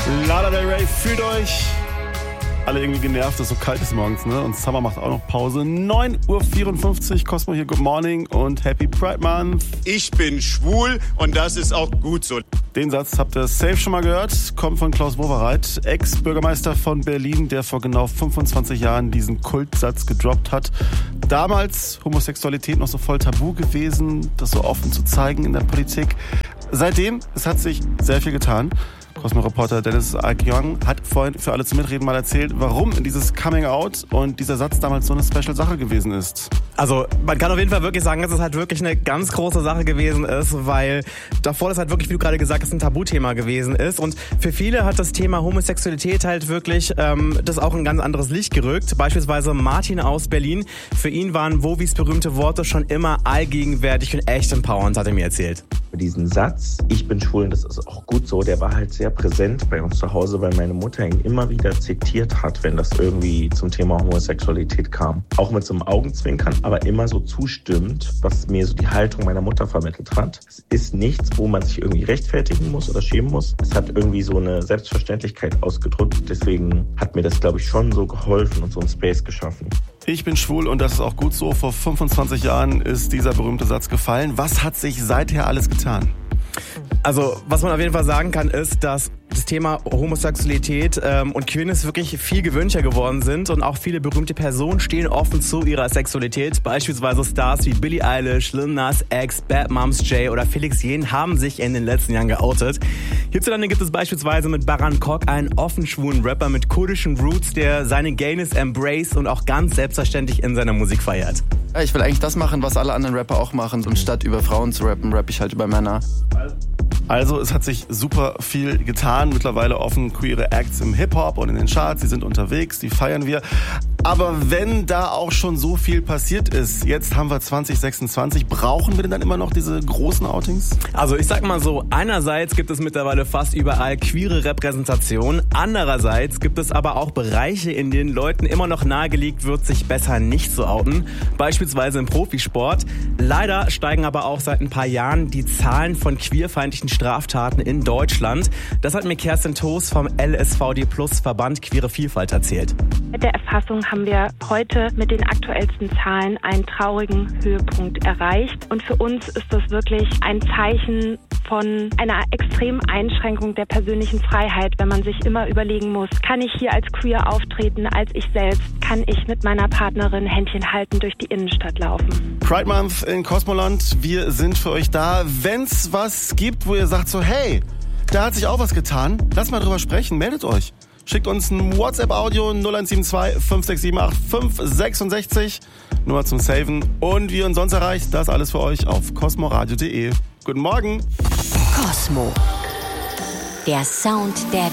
Lana Del Rey, fühlt euch alle irgendwie genervt, dass es so kalt ist morgens, ne? Und Summer macht auch noch Pause. 9.54 Uhr, Cosmo hier, good morning und Happy Pride Month. Ich bin schwul und das ist auch gut so. Den Satz habt ihr safe schon mal gehört, kommt von Klaus Wowereit, Ex-Bürgermeister von Berlin, der vor genau 25 Jahren diesen Kultsatz gedroppt hat. Damals Homosexualität noch so voll tabu gewesen, das so offen zu zeigen in der Politik. Seitdem, es hat sich sehr viel getan. Cosmo-Reporter Dennis Alk-Young hat vorhin für alle zum Mitreden mal erzählt, warum dieses Coming-out und dieser Satz damals so eine Special-Sache gewesen ist. Also man kann auf jeden Fall wirklich sagen, dass es halt wirklich eine ganz große Sache gewesen ist, weil davor das halt wirklich, wie du gerade gesagt hast, ein Tabuthema gewesen ist. Und für viele hat das Thema Homosexualität halt wirklich das auch in ein ganz anderes Licht gerückt. Beispielsweise Martin aus Berlin. Für ihn waren Wowis berühmte Worte schon immer allgegenwärtig und echt empowernd, hat er mir erzählt. Diesen Satz, ich bin schwul und das ist auch gut so, der war halt sehr präsent bei uns zu Hause, weil meine Mutter ihn immer wieder zitiert hat, wenn das irgendwie zum Thema Homosexualität kam. Auch mit so einem Augenzwinkern, aber immer so zustimmt, was mir so die Haltung meiner Mutter vermittelt hat. Es ist nichts, wo man sich irgendwie rechtfertigen muss oder schämen muss. Es hat irgendwie so eine Selbstverständlichkeit ausgedrückt. Deswegen hat mir das, glaube ich, schon so geholfen und so einen Space geschaffen. Ich bin schwul und das ist auch gut so. Vor 25 Jahren ist dieser berühmte Satz gefallen. Was hat sich seither alles getan? Also, was man auf jeden Fall sagen kann, ist, dass das Thema Homosexualität und Queerness wirklich viel gewöhnlicher geworden sind und auch viele berühmte Personen stehen offen zu ihrer Sexualität. Beispielsweise Stars wie Billie Eilish, Lil Nas X, Bad Moms J oder Felix Jähn haben sich in den letzten Jahren geoutet. Hierzulande gibt es beispielsweise mit Baran Kok einen offen schwulen Rapper mit kurdischen Roots, der seine Gayness embraced und auch ganz selbstverständlich in seiner Musik feiert. Ja, ich will eigentlich das machen, was alle anderen Rapper auch machen. Und statt über Frauen zu rappen, rappe ich halt über Männer. Also es hat sich super viel getan. Mittlerweile offen queere Acts im Hip-Hop und in den Charts. Die sind unterwegs, die feiern wir. Aber wenn da auch schon so viel passiert ist, jetzt haben wir 2026, brauchen wir denn dann immer noch diese großen Outings? Also ich sag mal so, einerseits gibt es mittlerweile fast überall queere Repräsentation. Andererseits gibt es aber auch Bereiche, in denen Leuten immer noch nahegelegt wird, sich besser nicht zu outen. Beispielsweise im Profisport. Leider steigen aber auch seit ein paar Jahren die Zahlen von queerfeindlichen Straftaten in Deutschland. Das hat mir Kerstin Toos vom LSVD Plus Verband Queere Vielfalt erzählt. Mit der Erfassung haben wir heute mit den aktuellsten Zahlen einen traurigen Höhepunkt erreicht. Und für uns ist das wirklich ein Zeichen von einer extremen Einschränkung der persönlichen Freiheit, wenn man sich immer überlegen muss, kann ich hier als queer auftreten, als ich selbst, kann ich mit meiner Partnerin Händchen halten durch die Innenstadt laufen. Pride Month in Cosmoland, wir sind für euch da. Wenn's was gibt, wo ihr sagt so, hey, da hat sich auch was getan, lasst mal drüber sprechen, meldet euch. Schickt uns ein WhatsApp-Audio 0172 5678 566, Nummer zum Saven. Und wie ihr uns sonst erreicht, das alles für euch auf cosmoradio.de. Guten Morgen. Cosmo. Der Sound der